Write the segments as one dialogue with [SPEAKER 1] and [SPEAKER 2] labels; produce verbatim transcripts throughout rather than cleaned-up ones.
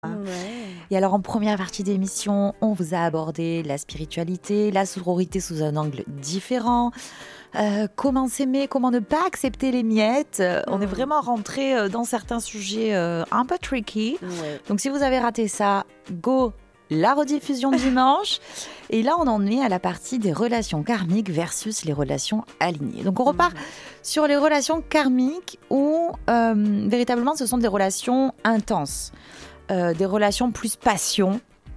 [SPEAKER 1] Ouais.
[SPEAKER 2] Et alors, en première partie d'émission, on vous a abordé la spiritualité, la sororité sous un angle différent, euh, comment s'aimer, comment ne pas accepter les miettes. Euh, On est
[SPEAKER 1] Mm.
[SPEAKER 2] vraiment rentré euh, dans certains sujets euh, un peu tricky.
[SPEAKER 1] Ouais.
[SPEAKER 2] Donc, si vous avez raté ça, go la rediffusion dimanche. Et là, on en est à la partie des relations karmiques versus les relations alignées. Donc, on repart
[SPEAKER 1] Mhm.
[SPEAKER 2] sur les relations karmiques où euh, véritablement ce sont des relations intenses. Euh, des relations plus passion.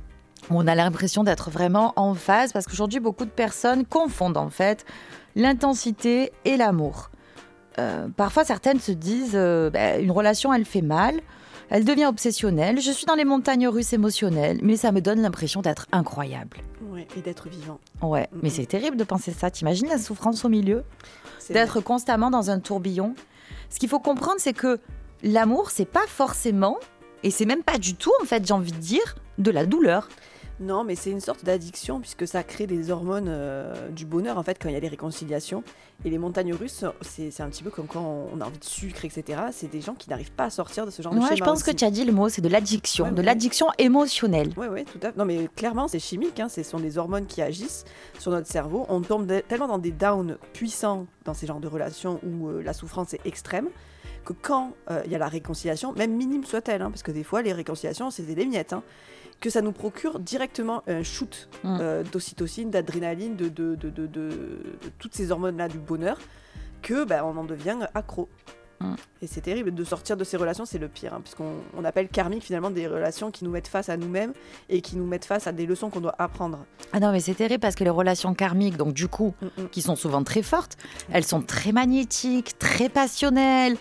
[SPEAKER 2] On a l'impression d'être vraiment en phase parce qu'aujourd'hui, beaucoup de personnes confondent en fait l'intensité et l'amour. Euh, parfois, certaines se disent euh, bah, une relation, elle fait mal, elle devient obsessionnelle. Je suis dans les montagnes russes émotionnelles, mais ça me donne l'impression d'être incroyable.
[SPEAKER 1] Ouais, et d'être vivant.
[SPEAKER 2] Ouais,
[SPEAKER 1] Mhm.
[SPEAKER 2] mais c'est terrible de penser ça. T'imagines la souffrance au milieu,
[SPEAKER 1] C'est
[SPEAKER 2] d'être
[SPEAKER 1] vrai.
[SPEAKER 2] constamment dans un tourbillon. Ce qu'il faut comprendre, c'est que l'amour, c'est pas forcément, et c'est même pas du tout, en fait, j'ai envie de dire, de la douleur.
[SPEAKER 1] Non, mais c'est une sorte d'addiction puisque ça crée des hormones euh, du bonheur en fait quand il y a les réconciliations. Et les montagnes russes, c'est c'est un petit peu comme quand on a envie de sucre, et cetera. C'est des gens qui n'arrivent pas à sortir de ce genre de
[SPEAKER 2] Ouais,
[SPEAKER 1] schéma
[SPEAKER 2] je pense que
[SPEAKER 1] aussi.
[SPEAKER 2] tu as dit le mot, c'est de l'addiction,
[SPEAKER 1] Ouais,
[SPEAKER 2] de
[SPEAKER 1] ouais.
[SPEAKER 2] l'addiction émotionnelle.
[SPEAKER 1] Oui, oui, tout à fait. Non, mais clairement, c'est chimique. Hein. Ce sont des hormones qui agissent sur notre cerveau. On tombe de- tellement dans des downs puissants dans ces genres de relations où euh, la souffrance est extrême que quand euh, il y a la réconciliation, même minime soit-elle, hein, parce que des fois, les réconciliations, c'est des miettes, hein, que ça nous procure directement un shoot
[SPEAKER 2] Mm.
[SPEAKER 1] euh, d'ocytocine, d'adrénaline, de, de, de, de, de- de toutes ces hormones-là du bonheur, que ben, on en devient accro.
[SPEAKER 2] Mm.
[SPEAKER 1] Et c'est terrible, de sortir de ces relations, c'est le pire, hein, puisqu'on on appelle karmique finalement des relations qui nous mettent face à nous-mêmes et qui nous mettent face à des leçons qu'on doit apprendre.
[SPEAKER 2] Ah non, mais c'est terrible parce que les relations karmiques, donc du coup,
[SPEAKER 1] Mm, mm.
[SPEAKER 2] qui sont souvent très fortes, elles sont très magnétiques, très passionnelles.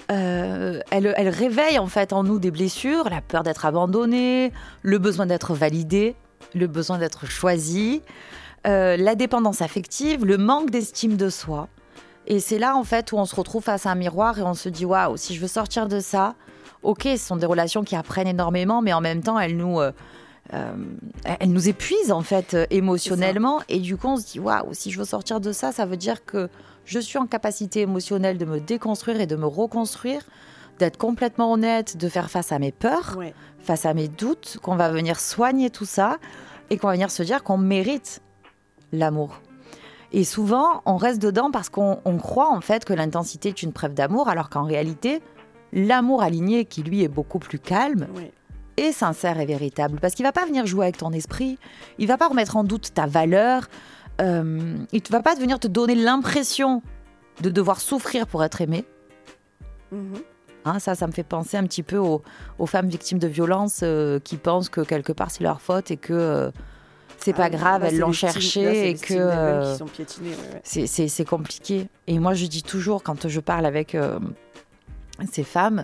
[SPEAKER 2] Euh, elles, elles réveillent en fait en nous des blessures, la peur d'être abandonné, le besoin d'être validé, le besoin d'être choisi, euh, la dépendance affective, le manque d'estime de soi. Et c'est là en fait où on se retrouve face à un miroir et on se dit waouh, si je veux sortir de ça, ok, ce sont des relations qui apprennent énormément, mais en même temps elles nous euh, euh, elles nous épuisent en fait euh, émotionnellement. Et du coup on se dit waouh, si je veux sortir de ça, ça veut dire que je suis en capacité émotionnelle de me déconstruire et de me reconstruire, d'être complètement honnête, de faire face à mes peurs,
[SPEAKER 1] Ouais.
[SPEAKER 2] face à mes doutes, qu'on va venir soigner tout ça et qu'on va venir se dire qu'on mérite l'amour. Et souvent, on reste dedans parce qu'on on croit en fait que l'intensité est une preuve d'amour, alors qu'en réalité, l'amour aligné, qui lui est beaucoup plus calme,
[SPEAKER 1] Ouais.
[SPEAKER 2] est sincère et véritable. Parce qu'il ne va pas venir jouer avec ton esprit, il ne va pas remettre en doute ta valeur, euh, il ne va pas venir te donner l'impression de devoir souffrir pour être aimé.
[SPEAKER 1] Mhm.
[SPEAKER 2] Hein, ça, ça me fait penser un petit peu aux, aux femmes victimes de violences euh, qui pensent que quelque part c'est leur faute et que euh, c'est
[SPEAKER 1] Ah
[SPEAKER 2] pas
[SPEAKER 1] oui,
[SPEAKER 2] grave,
[SPEAKER 1] là,
[SPEAKER 2] elles
[SPEAKER 1] c'est
[SPEAKER 2] l'ont
[SPEAKER 1] les styles-
[SPEAKER 2] cherché
[SPEAKER 1] là, c'est
[SPEAKER 2] et
[SPEAKER 1] les
[SPEAKER 2] que
[SPEAKER 1] styles d'elles-mêmes
[SPEAKER 2] euh,
[SPEAKER 1] qui sont piétinés. Ouais, ouais.
[SPEAKER 2] c'est, c'est, c'est compliqué. Et moi, je dis toujours, quand je parle avec euh, ces femmes,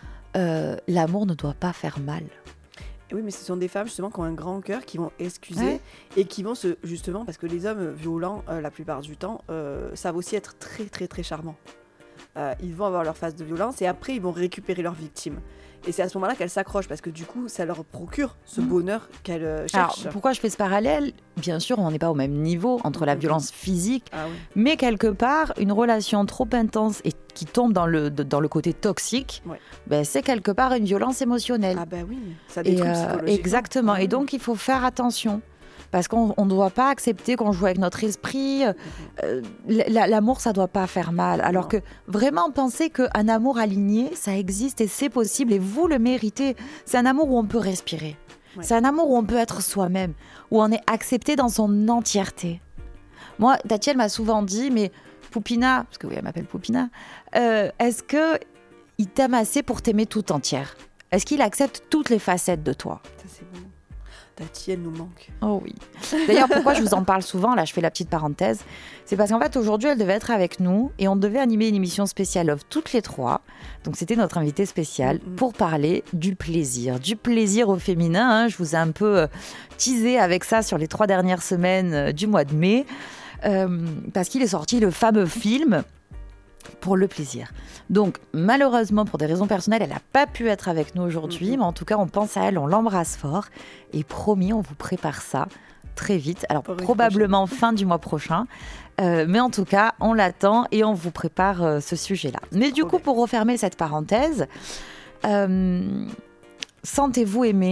[SPEAKER 2] euh, l'amour ne doit pas faire mal.
[SPEAKER 1] Et oui, mais ce sont des femmes justement qui ont un grand cœur, qui vont excuser
[SPEAKER 2] Ouais.
[SPEAKER 1] et qui vont se justement parce que les hommes violents, euh, la plupart du temps, euh, savent aussi être très très très charmants. Euh, ils vont avoir leur phase de violence et après ils vont récupérer leurs victimes. Et c'est à ce moment-là qu'elles s'accrochent parce que du coup ça leur procure ce
[SPEAKER 2] Mm.
[SPEAKER 1] bonheur qu'elles euh,
[SPEAKER 2] Alors,
[SPEAKER 1] cherchent.
[SPEAKER 2] pourquoi je fais ce parallèle ? Bien sûr, on n'est pas au même niveau entre la
[SPEAKER 1] Mhm.
[SPEAKER 2] violence physique,
[SPEAKER 1] Ah oui.
[SPEAKER 2] mais quelque part, une relation trop intense et qui tombe dans le, dans le côté toxique,
[SPEAKER 1] Ouais.
[SPEAKER 2] ben, c'est quelque part une violence émotionnelle.
[SPEAKER 1] Ah bah oui, ça
[SPEAKER 2] Et,
[SPEAKER 1] détruit
[SPEAKER 2] euh,
[SPEAKER 1] psychologiquement.
[SPEAKER 2] exactement.
[SPEAKER 1] Ah
[SPEAKER 2] Et
[SPEAKER 1] oui.
[SPEAKER 2] donc, il faut faire attention. Parce qu'on ne doit pas accepter qu'on joue avec notre esprit. Euh, la- L'amour, ça ne doit pas faire mal. Alors
[SPEAKER 1] Non.
[SPEAKER 2] que vraiment, penser qu'un amour aligné, ça existe et c'est possible et vous le méritez. C'est un amour où on peut respirer.
[SPEAKER 1] Ouais.
[SPEAKER 2] C'est un amour où on peut être soi-même, où on est accepté dans son entièreté. Moi, Tati, elle m'a souvent dit, mais Poupina, parce que oui, elle m'appelle Poupina, euh, est-ce qu'il t'aime assez pour t'aimer tout entière ? Est-ce qu'il accepte toutes les facettes de toi ?
[SPEAKER 1] Ça c'est bon. Tati, elle nous manque.
[SPEAKER 2] Oh oui. D'ailleurs, pourquoi je vous en parle souvent, là je fais la petite parenthèse, c'est parce qu'en fait aujourd'hui elle devait être avec nous et on devait animer une émission spéciale Love toutes les trois. Donc c'était notre invitée spéciale
[SPEAKER 1] Mm-mm.
[SPEAKER 2] pour parler du plaisir, du plaisir au féminin. hein. Je vous ai un peu euh, teasé avec ça sur les trois dernières semaines euh, du mois de mai, euh, parce qu'il est sorti le fameux film pour le plaisir. Donc, malheureusement, pour des raisons personnelles, elle n'a pas pu être avec nous aujourd'hui,
[SPEAKER 1] Mhm.
[SPEAKER 2] mais en tout cas, on pense à elle, on l'embrasse fort. Et promis, on vous prépare ça très vite. Alors,
[SPEAKER 1] Pour une
[SPEAKER 2] probablement fin du mois prochain. Euh, mais en tout cas, on l'attend et on vous prépare euh, ce sujet-là. Mais du
[SPEAKER 1] Trop
[SPEAKER 2] coup,
[SPEAKER 1] bien.
[SPEAKER 2] pour refermer cette parenthèse, euh, Sentez-vous aimé